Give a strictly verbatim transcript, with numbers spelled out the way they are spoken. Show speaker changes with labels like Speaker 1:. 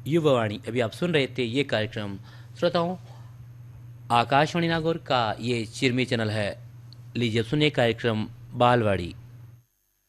Speaker 1: युवावाणी। अभी आप सुन रहे थे ये कार्यक्रम। श्रोताओं, आकाशवाणी नागौर का ये चिरमी चैनल है। लीजिए सुनिए कार्यक्रम बालवाड़ी।